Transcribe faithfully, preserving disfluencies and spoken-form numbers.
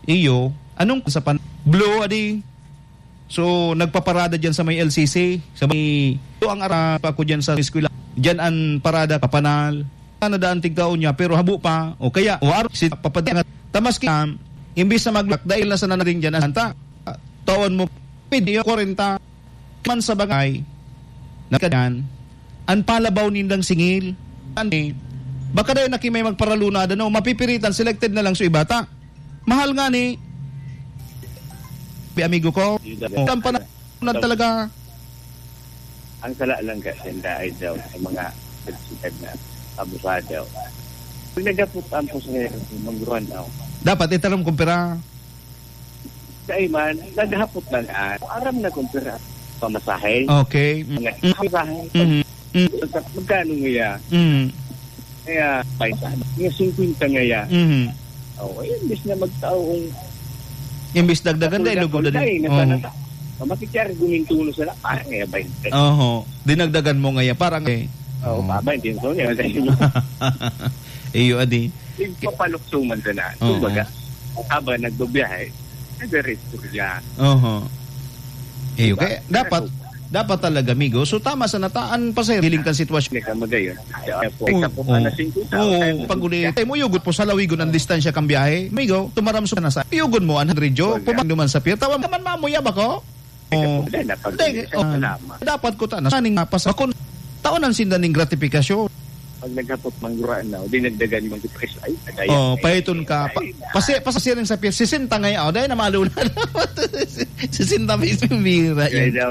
iyo, anong sa pan... Blue, adi. So, nagpaparada dyan sa may L C C. Sa may... Ito ang arap ako dyan sa eskwela. Dyan ang parada kapanal. Nadaan tigtaon niya, pero habo pa. O kaya, o araw, si papadyangat. Tamas kaya, imbis na maglak, dahil nasa na rin dyan, hanta, taon mo, pwede yung forenta, man sa bagay, na kanyan, ang palabaw nindang singil, ani, baka daw nakimay magparalunada, no, mapipiritan, selected na lang sa ibata. Mahal nga ni, amigo ko, ang panahon talaga. Ang sala lang kasi, dahil daw, sa mga pagsikat na abusado. Pag nagkaputan po sa mangguruan daw. Dapat itanong kung pera. Sa iman, naghapot lang at aram na kung pera. Pamasahe. Okay. Mga pamasahe. Mm-hmm. Mm-hmm. Magkano ngaya? Mm-hmm. Kaya, paisa. Nga singkwinta ngaya. Mm-hmm. O, oh, imbis na magtaong imbis dagdagan dahil lugo na din. Oh. Makikyari gumintulo sila. Parang ngaya ba yun? Oo. Dinagdagan mo ngaya. Parang eh. Oo, oh, baba, hindi so niya. Iyo, adi. Yung papaluksuman sa na. Oh, Kumbaga, oh. Habang nagbabiyahe, nag-resto niya. Oo. Iyo, kaya dapat, dapat talaga, amigo. So, tama sa nataan pa sa'yo. Hiling kang sitwasyon. Hindi ka magayon. Oo, pag-uli. Ay mo, yugot po sa lawigon ang distansya kang biyahe. Amigo, tumaram sa na sa. Yugon mo, one hundred jo. Pumang naman sa pier. Tawag naman mamuya ba ko? Oo. Dapat ko ta. Nasaning mapas. Ako, taon ang sindaning gratifikasyon. Pag naghapot mangguraan na, o dinagdagan mong depression, ay, nagaya. Oh, paiton ka. Pa, pasi, pasasirin sa pier. Sisinta ngayon. O, dahil na malunan. Sisinta may bira.